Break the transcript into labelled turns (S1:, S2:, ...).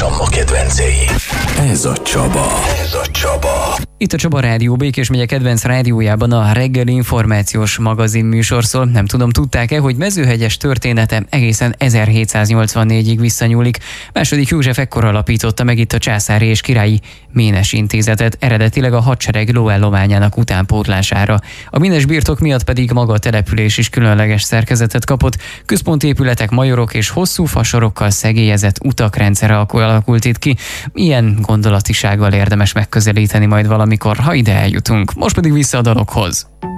S1: és a ma kedvencei. Ez a Csaba.
S2: Itt a Csaba Rádió, Békés megye kedvenc rádiójában a reggeli információs magazin műsorszól. Nem tudom, tudták-e, hogy Mezőhegyes története egészen 1784-ig visszanyúlik. II. József ekkor alapította meg itt a Császári és Királyi Ménes Intézetet, eredetileg a hadsereg lóállományának utánpótlására. A ménes birtok miatt pedig maga a település is különleges szerkezetet kapott, központi épületek, majorok és hosszú fasorokkal szegélyezett utakrendszere alakult itt ki. Ilyen gondolatisággal érdemes megközelíteni majd valamikor, ha ide eljutunk. Most pedig vissza a dalokhoz.